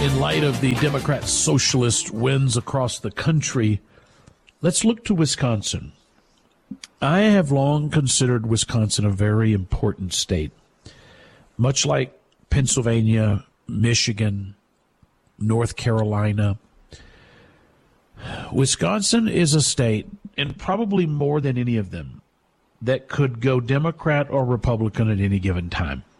In light of the Democrat socialist wins across the country, let's look to Wisconsin. I have long considered Wisconsin a very important state. Much like Pennsylvania, Michigan, North Carolina, Wisconsin is a state, and probably more than any of them, that could go Democrat or Republican at any given time.